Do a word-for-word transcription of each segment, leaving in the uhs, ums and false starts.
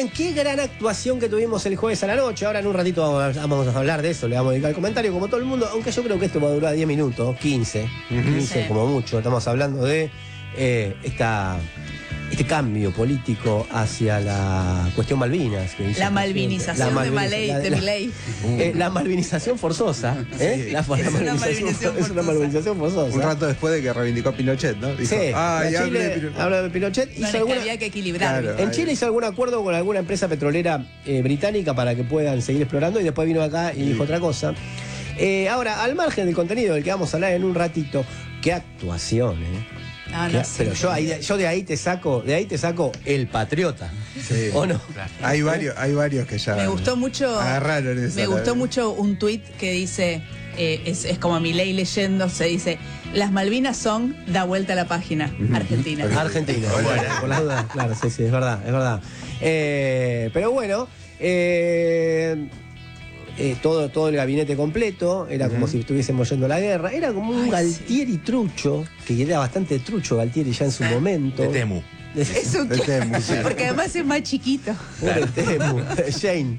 bien, qué gran actuación que tuvimos el jueves a la noche. Ahora en un ratito vamos a, vamos a hablar de eso, le vamos a dedicar el comentario como todo el mundo, aunque yo creo que esto va a durar diez minutos, quince, quince sí. Como mucho. Estamos hablando de eh, esta... este cambio político hacia la cuestión Malvinas. Que la malvinización la malviniza, de, Malay, de la, Milei. La, eh, la malvinización forzosa. ¿eh? Sí, la, es, la una malvinización, es una malvinización forzosa. Un rato después de que reivindicó a Pinochet, ¿no? Dijo, sí, ah, ya Chile hablé de habla de Pinochet. No, hizo alguna, que había que equilibrar. Claro, en Chile hizo algún acuerdo con alguna empresa petrolera eh, británica para que puedan seguir explorando y después vino acá y sí. dijo otra cosa. Eh, ahora, al margen del contenido del que vamos a hablar en un ratito, qué actuación, ¿eh? No, no, sí, pero yo, ahí, yo de ahí te saco, de ahí te saco el patriota. Sí. ¿O no? Hay varios, hay varios que ya me gustó mucho, agarraron esa. Me gustó mucho un tuit que dice, eh, es, es como Milei leyendo, se dice, las Malvinas son, da vuelta a la página, Argentina. Argentina, bueno, por las dudas, claro, sí, sí, es verdad, es verdad. Eh, pero bueno, eh, Eh, todo, todo el gabinete completo, era uh-huh. como si estuviésemos yendo a la guerra, era como un Ay, Galtieri sí. trucho, que era bastante trucho Galtieri ya en su momento. De Temu. Es un de Temu, sí. Porque además es más chiquito. Claro. Temu, Shane.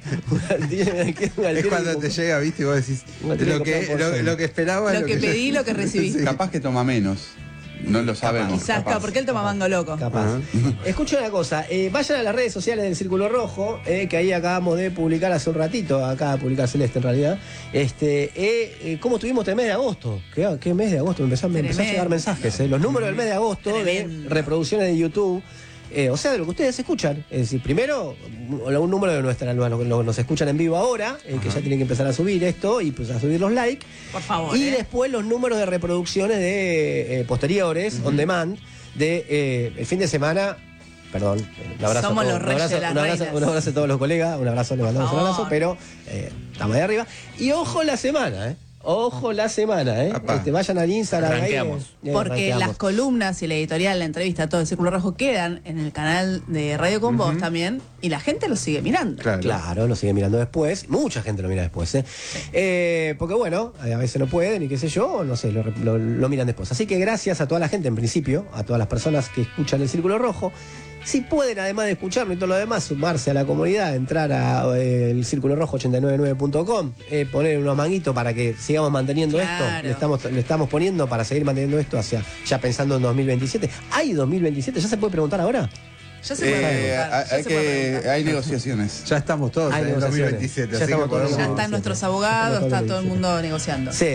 Es cuando te llega, viste, y vos decís lo que, lo, lo que esperaba. Lo, lo que, que pedí, lo que recibí. Sí. Capaz que toma menos. No lo sabemos. Quizás, capaz. Porque él toma mango loco. Capaz. Uh-huh. Escuchen una cosa, eh, vayan a las redes sociales del Círculo Rojo, eh, que ahí acabamos de publicar hace un ratito, acaba de publicar Celeste en realidad, este, eh, eh, cómo estuvimos este mes de agosto. ¿Qué, qué mes de agosto? Me empezó, me empezó a llegar mensajes, eh, los números del mes de agosto Tremendo. de reproducciones de YouTube. Eh, o sea, de lo que ustedes escuchan. Es decir, primero, un número de nuestra, los que nos escuchan en vivo ahora, eh, que ya tienen que empezar a subir esto y pues a subir los likes. Por favor. Y eh. después los números de reproducciones de eh, posteriores, uh-huh. on demand, de eh, el fin de semana. Perdón, un abrazo, Somos a todos, los reyes un, abrazo, de las un, abrazo, un abrazo a todos los colegas, un abrazo, le mandamos un abrazo, pero eh, estamos ahí arriba. Y ojo la semana, ¿eh? Ojo la semana, ¿eh? Este, vayan al Instagram. Ranqueamos. Ahí, eh, Porque ranqueamos. las columnas y la editorial, la entrevista, todo el Círculo Rojo quedan en el canal de Radio Con Vos uh-huh. también, y la gente lo sigue mirando. Claro, claro, lo sigue mirando después. Mucha gente lo mira después, ¿eh? Sí. eh porque bueno, a veces no pueden y qué sé yo, no sé, lo, lo, lo miran después. Así que gracias a toda la gente, en principio, a todas las personas que escuchan el Círculo Rojo. Si pueden, además de escucharlo y todo lo demás, sumarse a la comunidad, entrar a eh, el círculo rojo ochenta y nueve nueve punto com, eh, poner unos manguitos para que sigamos manteniendo claro. esto, le estamos, le estamos poniendo para seguir manteniendo esto hacia, ya pensando en dos mil veintisiete. ¿Hay dos mil veintisiete? ¿Ya se puede preguntar ahora? Ya se puede eh, preguntar. Hay, que, hay negociaciones. Ya estamos todos hay en dos mil veintisiete. Ya, así estamos que podemos... ya están nuestros abogados, está todo el mundo negociando. Sí,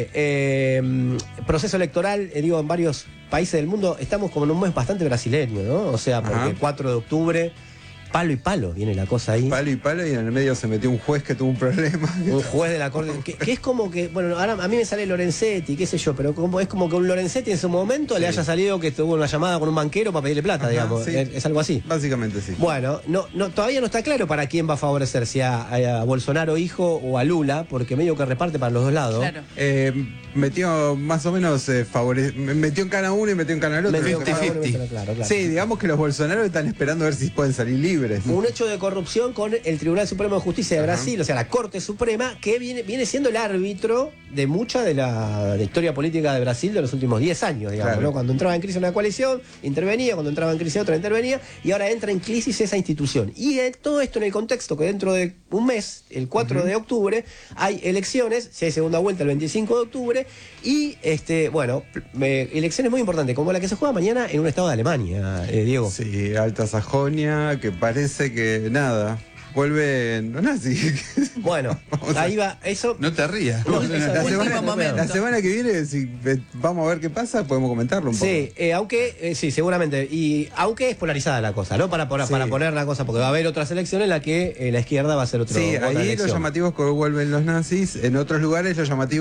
eh, proceso electoral, eh, digo, en varios países del mundo, estamos como en un mes bastante brasileño, ¿no? O sea, porque Ajá. cuatro de octubre, palo y palo viene la cosa ahí. Palo y palo, y en el medio se metió un juez que tuvo un problema. Un juez de la corte, que, que es como que, bueno, ahora a mí me sale Lorenzetti, qué sé yo, pero como, es como que un Lorenzetti en su momento sí. le haya salido que tuvo una llamada con un banquero para pedirle plata, Ajá, digamos. Sí. Es, es algo así. Básicamente sí. Bueno, no, no, todavía no está claro para quién va a favorecer, si a, a Bolsonaro hijo o a Lula, porque medio que reparte para los dos lados. Claro. Eh, metió más o menos, eh, favore... metió en cana uno y metió en cana el otro. cincuenta cincuenta. Claro, claro. Sí, digamos que los Bolsonaro están esperando a ver si pueden salir libres. Un hecho de corrupción con el Tribunal Supremo de Justicia de Brasil, Ajá. o sea, la Corte Suprema, que viene, viene siendo el árbitro de mucha de la, la historia política de Brasil de los últimos diez años, digamos, claro. ¿no? Cuando entraba en crisis una coalición, intervenía, cuando entraba en crisis otra, intervenía, y ahora entra en crisis esa institución. Y eh, todo esto en el contexto que dentro de un mes, el cuatro uh-huh. de octubre, hay elecciones, si hay segunda vuelta el veinticinco de octubre, y, este bueno, me, elecciones muy importantes, como la que se juega mañana en un estado de Alemania, eh, Diego. Sí, Alta Sajonia, que parece que nada, vuelven los nazis. Bueno, ahí va, eso... No te rías. No, no, eso, la, semana, momento. la semana que viene, si vamos a ver qué pasa, podemos comentarlo un poco. Sí, eh, aunque, eh, sí, seguramente, y aunque es polarizada la cosa, ¿no? Para, para, sí. para poner la cosa, porque va a haber otras elecciones en las que eh, la izquierda va a ser otro. Sí, ahí lo llamativo es que vuelven los nazis, en otros lugares lo llamativo